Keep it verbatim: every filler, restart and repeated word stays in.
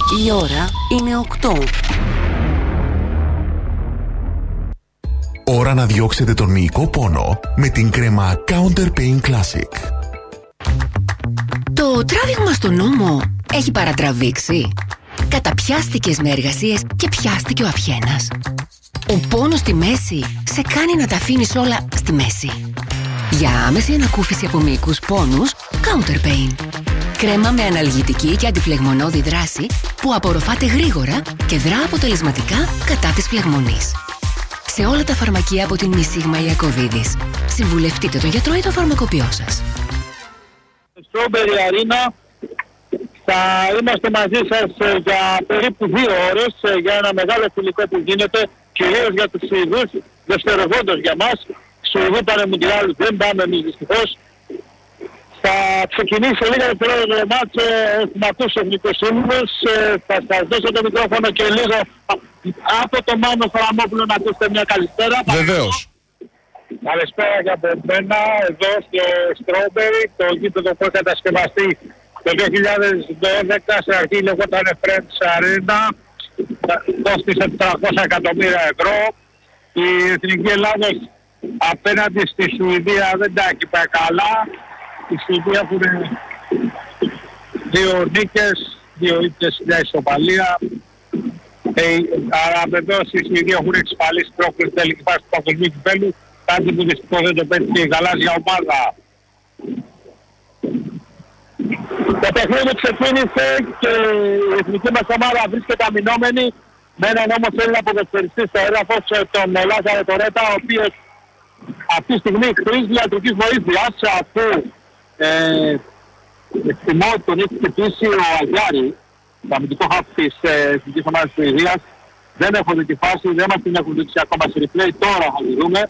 Η ώρα είναι οκτώ. Ώρα να διώξετε τον μυϊκό πόνο με την κρέμα Counter Pain Classic. Το τράβηγμα στον ώμο έχει παρατραβήξει. Καταπιάστηκες με εργασίες και πιάστηκε ο αυχένας. Ο πόνος στη μέση σε κάνει να τα αφήνεις όλα στη μέση. Για άμεση ανακούφιση από μυϊκούς πόνους, Counter Pain. Κρέμα με αναλγητική και αντιφλεγμονώδη δράση που απορροφάται γρήγορα και δρά αποτελεσματικά κατά της φλεγμονής. Σε όλα τα φαρμακεία από την Μισίγμα Ιακωβίδης. Συμβουλευτείτε τον γιατρό ή το φαρμακοποιό σας. Strawberry Arena. Θα είμαστε μαζί σας για περίπου δύο ώρες για ένα μεγάλο φιλικό που γίνεται, κυρίως για τους Σουηδούς, δευτεροβόντως για μας. Σουηδοί πάνε Μουντιάλ, δεν πάμε εμείς δυστυχώς. Θα ξεκινήσει λίγα δευτερόλεπτα το μάτσο, έχουμε ακούσει εθνικούς σύμβουλους. Θα σας δώσω το μικρόφωνο και λίγο από το Μάνο Χαραμόπουλο να ακούσετε μια καλησπέρα. Βεβαίως. Καλησπέρα για μένα, εδώ στο Strawberry, το γήπεδο που έχει κατασκευαστεί το δύο χιλιάδες δώδεκα, σε αρχή λεγόταν Friends Arena, κόστησε τετρακόσια εκατομμύρια ευρώ. Η Εθνική Ελλάδος απέναντι στη Σουηδία δεν τα έχει πάει καλά. Η Σουηδία που είναι δύο νίκες, δύο ήττες, μια ισοπαλία. Ε, άρα βεβαίως οι Σουηδοί έχουν εξασφαλίσει πρόκληση τελική φάση του παγκοσμίου κυπέλλου, κάτι που δυστυχώς δεν το πέτυχε η γαλάζια ομάδα. Το παιχνίδι ξεκίνησε και η εθνική μας ομάδα βρίσκεται αμυνόμενη με έναν όμως Έλληνα ποδοσφαιριστή στο έδαφος, τον Λάζαρο Τορέτα, ο οποίος αυτή τη στιγμή χρήζει ιατρικής βοήθειας, αφού ε, εκτιμώ ότι τον έχει χτυπήσει ο Αγιάρη, το αμυντικό χαφ της εθνικής ομάδας της Σουηδίας. Δεν έχω δει τη φάση, δεν μας την έχουν δείξει ακόμα σε replay, τώρα θα τη δούμε.